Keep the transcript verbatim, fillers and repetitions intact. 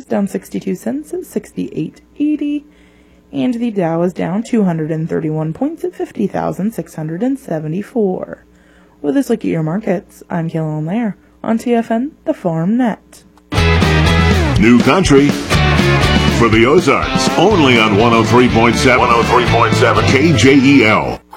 down sixty-two cents at sixty-eight eighty. And the Dow is down two hundred thirty-one points at fifty thousand six hundred seventy-four. With this look at your markets, I'm Kaylin Lair on T F N, the Farm Net. New country for the Ozarks, only on one oh three point seven. one oh three point seven K J E L.